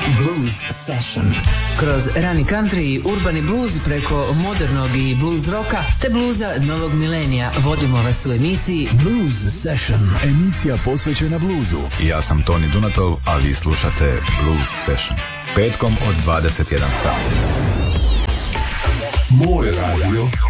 Blues Session. Kroz rani country i urbani blues preko modernog i blues roka te bluza novog milenija vodimo vas u emisiji Blues Session. Emisija posvećena bluzu. Ja sam Toni Dunatov, a vi slušate Blues Session. Petkom od 21 sat. Moj radio.